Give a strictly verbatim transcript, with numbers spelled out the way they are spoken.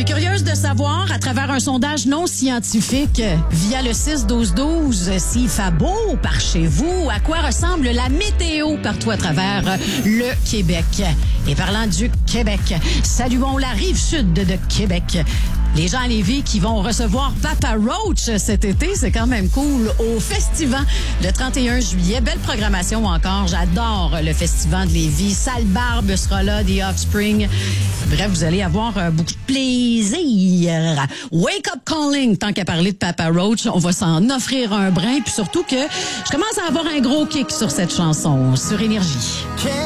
suis curieuse de savoir, à travers un sondage non scientifique, via le six douze douze, s'il fait beau par chez vous, à quoi ressemble la météo partout à travers le Québec. Et parlant du Québec, saluons la rive sud de Québec. Les gens à Lévis qui vont recevoir Papa Roach cet été, c'est quand même cool, au Festival le trente et un juillet. Belle programmation encore, j'adore le Festival de Lévis. Sale Barbe sera là, The Offspring. Bref, vous allez avoir euh, beaucoup de plaisir. Wake Up Calling, tant qu'à parler de Papa Roach, on va s'en offrir un brin. Puis surtout que je commence à avoir un gros kick sur cette chanson, sur Énergie.